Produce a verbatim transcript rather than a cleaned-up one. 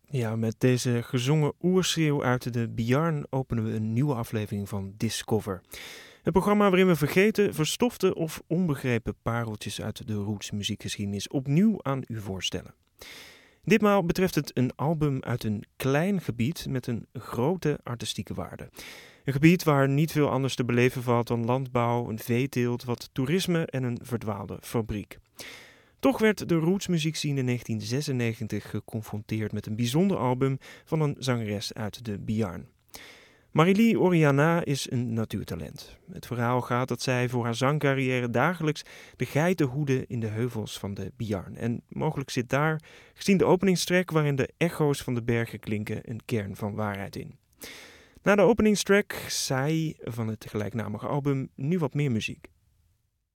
Ja, met deze gezongen oerschreeuw uit de Bjarn openen we een nieuwe aflevering van Discover. Het programma waarin we vergeten, verstofte of onbegrepen pareltjes uit de roots muziekgeschiedenis opnieuw aan u voorstellen. Ditmaal betreft het een album uit een klein gebied met een grote artistieke waarde. Een gebied waar niet veel anders te beleven valt dan landbouw, een veeteelt, wat toerisme en een verdwaalde fabriek. Toch werd de rootsmuziekscene in negentien zesennegentig geconfronteerd met een bijzonder album van een zangeres uit de Bjarn. Marilie Oriana is een natuurtalent. Het verhaal gaat dat zij voor haar zangcarrière dagelijks de geiten hoedde in de heuvels van de Bjarn. En mogelijk zit daar, gezien de openingstrack waarin de echo's van de bergen klinken, een kern van waarheid in. Na de openingstrack Saai van het gelijknamige album nu wat meer muziek.